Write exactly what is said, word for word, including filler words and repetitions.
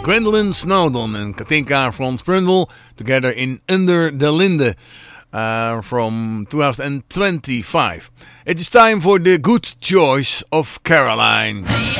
Gwendolyn Snowdon and Katinka Franz Prundle together in Under the Linde uh, from twenty twenty-five. It is time for the good choice of Caroline.